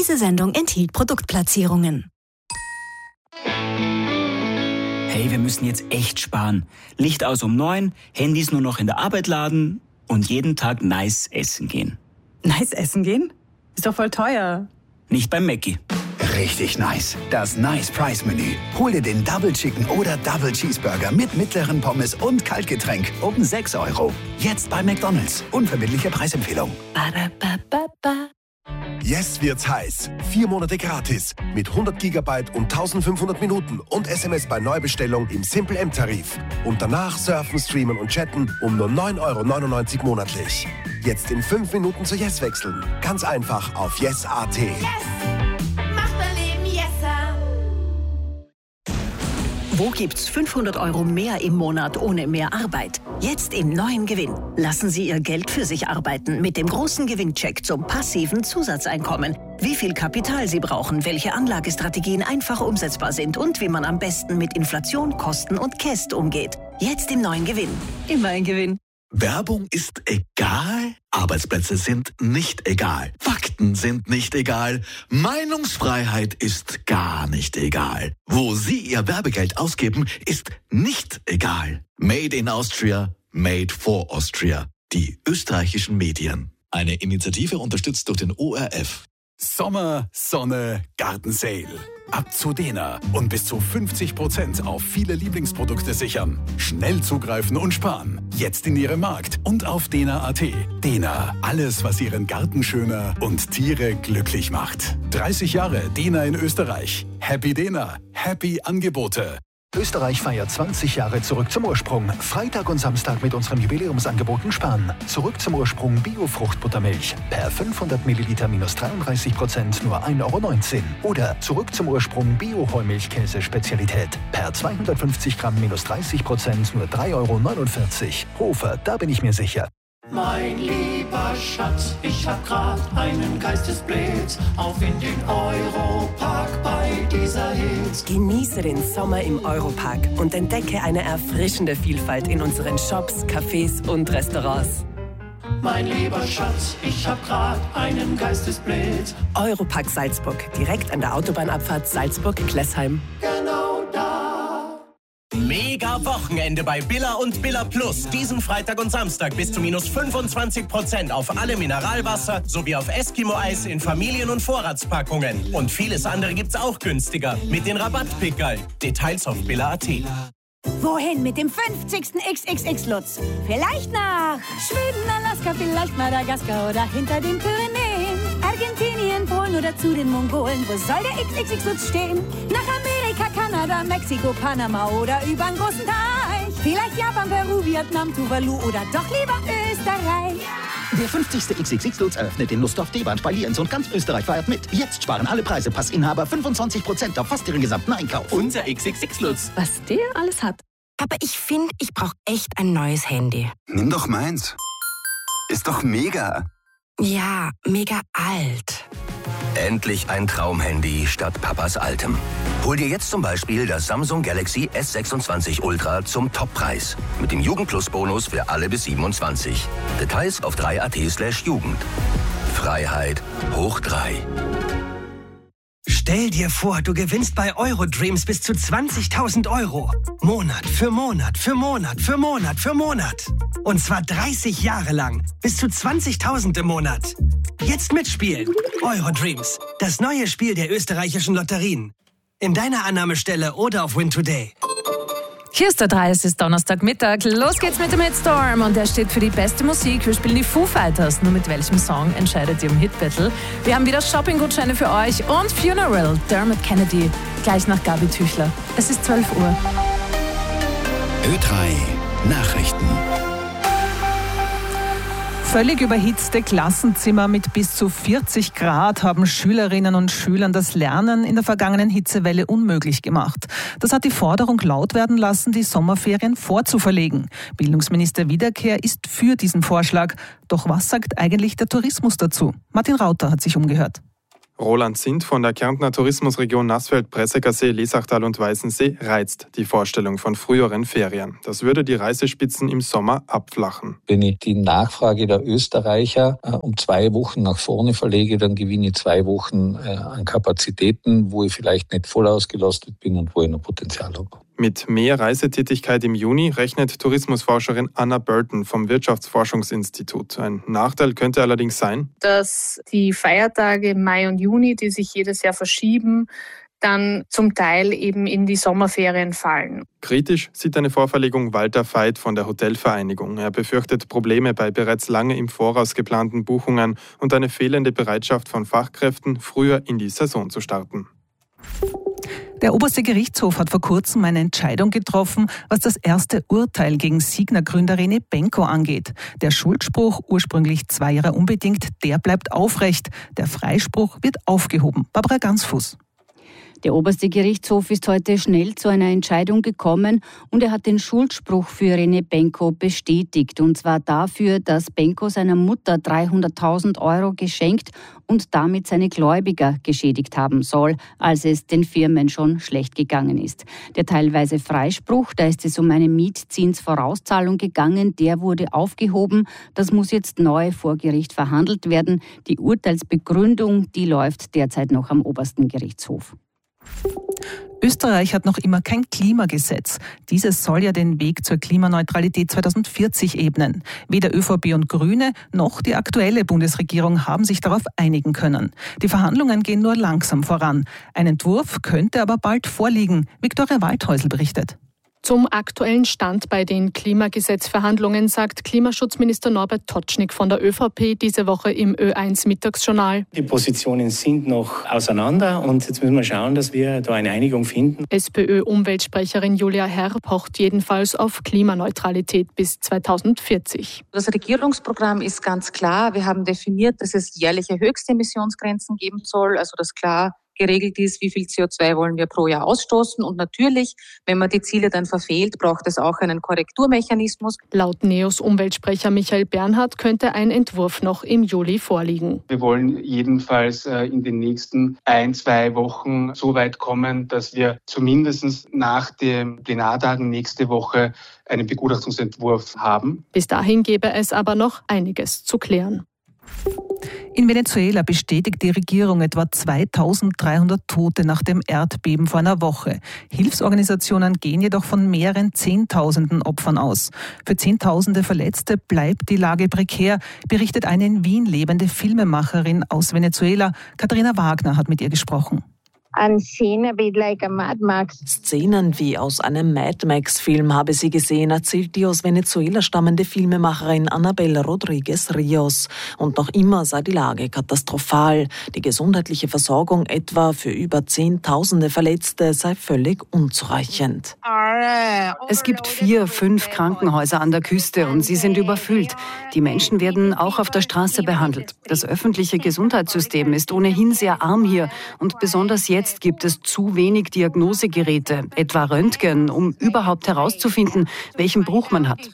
Diese Sendung enthielt Produktplatzierungen. Hey, wir müssen jetzt echt sparen. Licht aus um 9, Handys nur noch in der Arbeit laden und jeden Tag nice essen gehen. Nice essen gehen? Ist doch voll teuer. Nicht beim Mackie. Richtig nice. Das Nice-Price-Menü. Hol dir den Double Chicken oder Double Cheeseburger mit mittleren Pommes und Kaltgetränk um 6 €. Jetzt bei McDonald's. Unverbindliche Preisempfehlung. Ba-da-ba-ba-ba. Jetzt wird's heiß. 4 Monate gratis. Mit 100 GB und 1500 Minuten und SMS bei Neubestellung im Simple M-Tarif. Und danach surfen, streamen und chatten um nur 9,99 € monatlich. Jetzt in 5 Minuten zu Yes wechseln. Ganz einfach auf yes.at. Yes! Macht mein Leben yesser! Wo gibt's 500 € mehr im Monat ohne mehr Arbeit? Jetzt im neuen Gewinn. Lassen Sie Ihr Geld für sich arbeiten mit dem großen Gewinncheck zum passiven Zusatzeinkommen. Wie viel Kapital Sie brauchen, welche Anlagestrategien einfach umsetzbar sind und wie man am besten mit Inflation, Kosten und Käst umgeht. Jetzt im neuen Gewinn. Immer ein Gewinn. Werbung ist egal, Arbeitsplätze sind nicht egal, Fakten sind nicht egal, Meinungsfreiheit ist gar nicht egal. Wo Sie Ihr Werbegeld ausgeben, ist nicht egal. Made in Austria, made for Austria. Die österreichischen Medien. Eine Initiative unterstützt durch den ORF. Sommer, Sonne, Gartensale. Ab zu Dena und bis zu 50% auf viele Lieblingsprodukte sichern. Schnell zugreifen und sparen. Jetzt in Ihrem Markt und auf dena.at. Dena, alles, was Ihren Garten schöner und Tiere glücklich macht. 30 Jahre Dena in Österreich. Happy Dena, happy Angebote. Österreich feiert 20 Jahre Zurück zum Ursprung. Freitag und Samstag mit unseren Jubiläumsangeboten sparen. Zurück zum Ursprung Bio-Fruchtbuttermilch. Per 500 Milliliter minus 33% nur 1,19 €. Oder Zurück zum Ursprung Bio-Heumilchkäse-Spezialität. Per 250 Gramm minus 30% nur 3,49 €. Hofer, da bin ich mir sicher. Mein lieber Schatz, ich hab grad einen Geistesblitz auf in den Europark bei dieser Hitze. Genieße den Sommer im Europark und entdecke eine erfrischende Vielfalt in unseren Shops, Cafés und Restaurants. Mein lieber Schatz, ich hab grad einen Geistesblitz. Europark Salzburg, direkt an der Autobahnabfahrt Salzburg-Klessheim. Genau da. Mega Wochenende bei Billa und Billa Plus. Diesen Freitag und Samstag bis zu minus 25% auf alle Mineralwasser sowie auf Eskimo-Eis in Familien- und Vorratspackungen. Und vieles andere gibt's auch günstiger mit den Rabattpickerl. Details auf billa.at. Wohin mit dem 50. XXX-Lutz? Vielleicht nach Schweden, Alaska, vielleicht Madagaskar oder hinter den Pyrenäen. Argentinien, Polen oder zu den Mongolen. Wo soll der XXX-Lutz stehen? Nach Amerika, Kanada, Mexiko, Panama oder übern großen Teich. Vielleicht Japan, Peru, Vietnam, Tuvalu oder doch lieber Österreich. Der 50. XXX-Lutz eröffnet in Lustdorf, Debahn, Spaliens und ganz Österreich feiert mit. Jetzt sparen alle Preise, Passinhaber 25% auf fast ihren gesamten Einkauf. Unser XXX-Lutz. Was der alles hat. Aber ich finde, ich brauche echt ein neues Handy. Nimm doch meins. Ist doch mega. Ja, mega alt. Endlich ein Traumhandy statt Papas altem. Hol dir jetzt zum Beispiel das Samsung Galaxy S26 Ultra zum Toppreis. Mit dem Jugendplus-Bonus für alle bis 27. Details auf 3.at/Jugend. Freiheit hoch 3. Stell dir vor, du gewinnst bei Eurodreams bis zu 20.000 €. Monat für Monat für Monat für Monat für Monat. Und zwar 30 Jahre lang. Bis zu 20.000 im Monat. Jetzt mitspielen. Eurodreams. Das neue Spiel der österreichischen Lotterien. In deiner Annahmestelle oder auf Win Today. Hier ist der 3, es ist Donnerstagmittag. Los geht's mit dem Hitstorm und der steht für die beste Musik. Wir spielen die Foo Fighters. Nur mit welchem Song entscheidet ihr im Hitbattle? Wir haben wieder Shopping-Gutscheine für euch und Funeral, Dermot Kennedy. Gleich nach Gabi Tüchler. Es ist 12 Uhr. Ö3 Nachrichten. Völlig überhitzte Klassenzimmer mit bis zu 40 Grad haben Schülerinnen und Schülern das Lernen in der vergangenen Hitzewelle unmöglich gemacht. Das hat die Forderung laut werden lassen, die Sommerferien vorzuverlegen. Bildungsminister Wiederkehr ist für diesen Vorschlag. Doch was sagt eigentlich der Tourismus dazu? Martin Rauter hat sich umgehört. Roland Sindt von der Kärntner Tourismusregion Nassfeld-Pressekersee, Lesachtal und Weißensee reizt die Vorstellung von früheren Ferien. Das würde die Reisespitzen im Sommer abflachen. Wenn ich die Nachfrage der Österreicher um 2 Wochen nach vorne verlege, dann gewinne ich 2 Wochen an Kapazitäten, wo ich vielleicht nicht voll ausgelastet bin und wo ich noch Potenzial habe. Mit mehr Reisetätigkeit im Juni rechnet Tourismusforscherin Anna Burton vom Wirtschaftsforschungsinstitut. Ein Nachteil könnte allerdings sein, dass die Feiertage Mai und Juni, die sich jedes Jahr verschieben, dann zum Teil eben in die Sommerferien fallen. Kritisch sieht eine Vorverlegung Walter Veit von der Hotelvereinigung. Er befürchtet Probleme bei bereits lange im Voraus geplanten Buchungen und eine fehlende Bereitschaft von Fachkräften, früher in die Saison zu starten. Der oberste Gerichtshof hat vor kurzem eine Entscheidung getroffen, was das erste Urteil gegen Signa-Gründer René Benko angeht. Der Schuldspruch, ursprünglich 2 Jahre unbedingt, der bleibt aufrecht. Der Freispruch wird aufgehoben. Barbara Gansfuß. Der oberste Gerichtshof ist heute schnell zu einer Entscheidung gekommen und er hat den Schuldspruch für René Benko bestätigt. Und zwar dafür, dass Benko seiner Mutter 300.000 Euro geschenkt und damit seine Gläubiger geschädigt haben soll, als es den Firmen schon schlecht gegangen ist. Der teilweise Freispruch, da ist es um eine Mietzinsvorauszahlung gegangen, der wurde aufgehoben. Das muss jetzt neu vor Gericht verhandelt werden. Die Urteilsbegründung, die läuft derzeit noch am obersten Gerichtshof. Österreich hat noch immer kein Klimagesetz. Dieses soll ja den Weg zur Klimaneutralität 2040 ebnen. Weder ÖVP und Grüne noch die aktuelle Bundesregierung haben sich darauf einigen können. Die Verhandlungen gehen nur langsam voran. Ein Entwurf könnte aber bald vorliegen. Viktoria Waldhäusl berichtet. Zum aktuellen Stand bei den Klimagesetzverhandlungen sagt Klimaschutzminister Norbert Totschnig von der ÖVP diese Woche im Ö1-Mittagsjournal. Die Positionen sind noch auseinander und jetzt müssen wir schauen, dass wir da eine Einigung finden. SPÖ-Umweltsprecherin Julia Herr pocht jedenfalls auf Klimaneutralität bis 2040. Das Regierungsprogramm ist ganz klar. Wir haben definiert, dass es jährliche Höchstemissionsgrenzen geben soll, also dass klar geregelt ist, wie viel CO2 wollen wir pro Jahr ausstoßen. Und natürlich, wenn man die Ziele dann verfehlt, braucht es auch einen Korrekturmechanismus. Laut NEOS Umweltsprecher Michael Bernhard könnte ein Entwurf noch im Juli vorliegen. Wir wollen jedenfalls in den nächsten 1-2 Wochen so weit kommen, dass wir zumindest nach den Plenartagen nächste Woche einen Begutachtungsentwurf haben. Bis dahin gäbe es aber noch einiges zu klären. In Venezuela bestätigt die Regierung etwa 2.300 Tote nach dem Erdbeben vor einer Woche. Hilfsorganisationen gehen jedoch von mehreren Zehntausenden Opfern aus. Für Zehntausende Verletzte bleibt die Lage prekär, berichtet eine in Wien lebende Filmemacherin aus Venezuela. Katharina Wagner hat mit ihr gesprochen. Szenen wie aus einem Mad Max-Film habe sie gesehen, erzählt die aus Venezuela stammende Filmemacherin Anabel Rodriguez Rios. Und noch immer sei die Lage katastrophal. Die gesundheitliche Versorgung etwa für über Zehntausende Verletzte sei völlig unzureichend. Es gibt 4-5 Krankenhäuser an der Küste und sie sind überfüllt. Die Menschen werden auch auf der Straße behandelt. Das öffentliche Gesundheitssystem ist ohnehin sehr arm hier und besonders jetzt gibt es zu wenig Diagnosegeräte, etwa Röntgen, um überhaupt herauszufinden, welchen Bruch man hat.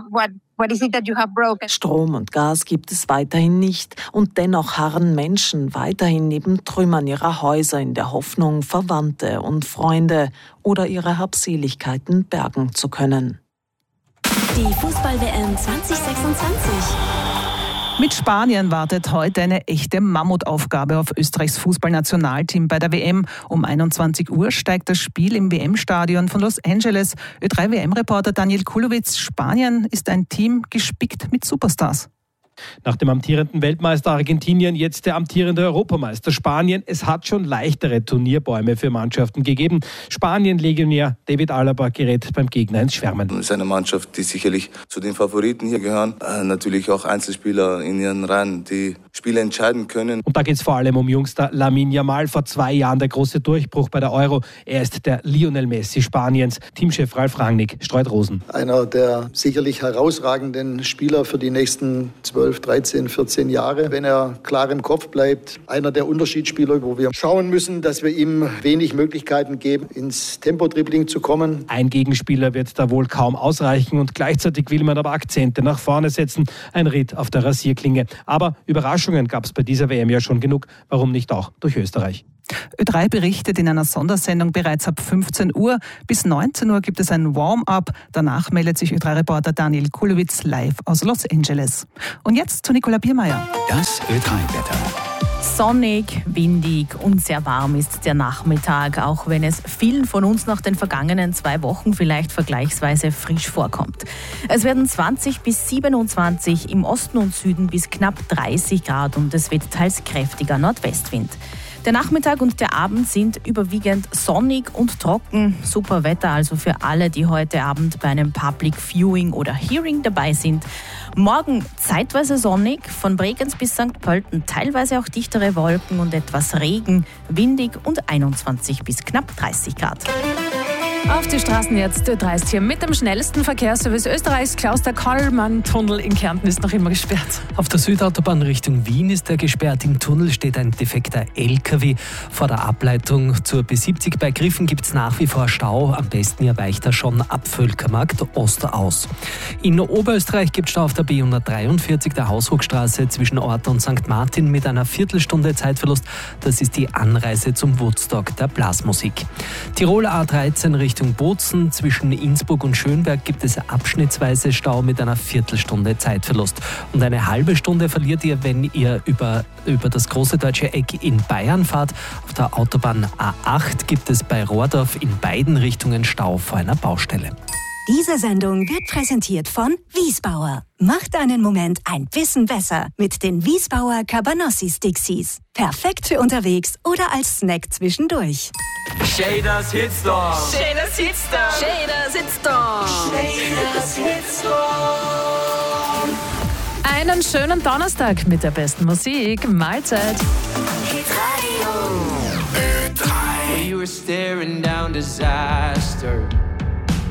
Strom und Gas gibt es weiterhin nicht und dennoch harren Menschen weiterhin neben Trümmern ihrer Häuser in der Hoffnung, Verwandte und Freunde oder ihre Habseligkeiten bergen zu können. Die Fußball-WM 2026. Mit Spanien wartet heute eine echte Mammutaufgabe auf Österreichs Fußballnationalteam bei der WM. Um 21 Uhr steigt das Spiel im WM-Stadion von Los Angeles. Ö3-WM-Reporter Daniel Kulowitz, Spanien ist ein Team gespickt mit Superstars. Nach dem amtierenden Weltmeister Argentinien jetzt der amtierende Europameister Spanien. Es hat schon leichtere Turnierbäume für Mannschaften gegeben. Spanien-Legionär David Alaba gerät beim Gegner ins Schwärmen. Es ist eine Mannschaft, die sicherlich zu den Favoriten hier gehören. Natürlich auch Einzelspieler in ihren Reihen, die Spiele entscheiden können. Und da geht es vor allem um Jungster Lamine Yamal. Vor 2 Jahren der große Durchbruch bei der Euro. Er ist der Lionel Messi Spaniens. Teamchef Ralf Rangnick streut Rosen. Einer der sicherlich herausragenden Spieler für die nächsten 12 12, 13, 14 Jahre. Wenn er klar im Kopf bleibt, einer der Unterschiedsspieler, wo wir schauen müssen, dass wir ihm wenig Möglichkeiten geben, ins Tempo-Dribbling zu kommen. Ein Gegenspieler wird da wohl kaum ausreichen und gleichzeitig will man aber Akzente nach vorne setzen. Ein Ritt auf der Rasierklinge. Aber Überraschungen gab es bei dieser WM ja schon genug. Warum nicht auch durch Österreich? Ö3 berichtet in einer Sondersendung bereits ab 15 Uhr. Bis 19 Uhr gibt es ein Warm-up. Danach meldet sich Ö3-Reporter Daniel Kulowitz live aus Los Angeles. Und jetzt zu Nicola Biermeier. Das Ö3-Wetter. Sonnig, windig und sehr warm ist der Nachmittag, auch wenn es vielen von uns nach den vergangenen 2 Wochen vielleicht vergleichsweise frisch vorkommt. Es werden 20 bis 27, im Osten und Süden bis knapp 30 Grad und es weht teils kräftiger Nordwestwind. Der Nachmittag und der Abend sind überwiegend sonnig und trocken. Super Wetter also für alle, die heute Abend bei einem Public Viewing oder Hearing dabei sind. Morgen zeitweise sonnig, von Bregenz bis St. Pölten teilweise auch dichtere Wolken und etwas Regen, windig und 21 bis knapp 30 Grad. Auf die Straßen jetzt Ö3 hier mit dem schnellsten Verkehrsservice Österreichs. Klaus, der Karlmann-Tunnel in Kärnten ist noch immer gesperrt. Auf der Südautobahn Richtung Wien ist er gesperrt. Im Tunnel steht ein defekter LKW. Vor der Ableitung zur B70 bei Griffen gibt es nach wie vor Stau. Am besten ihr weicht er schon ab Völkermarkt Ost aus. In Oberösterreich gibt es Stau auf der B143, der Hausruckstraße zwischen Orta und St. Martin mit einer Viertelstunde Zeitverlust. Das ist die Anreise zum Woodstock der Blasmusik. Tiroler A13 Richtung Bozen zwischen Innsbruck und Schönberg gibt es abschnittsweise Stau mit einer Viertelstunde Zeitverlust. Und eine halbe Stunde verliert ihr, wenn ihr über das große deutsche Eck in Bayern fahrt. Auf der Autobahn A8 gibt es bei Rohrdorf in beiden Richtungen Stau vor einer Baustelle. Diese Sendung wird präsentiert von Wiesbauer. Macht einen Moment ein bisschen besser mit den Wiesbauer Cabanossi Stixies. Perfekt für unterwegs oder als Snack zwischendurch. Shaders Hitstorm. Shaders Hitstorm. Shaders Hitstorm. Shaders Hitstorm. Einen schönen Donnerstag mit der besten Musik. Mahlzeit. We were staring down disaster.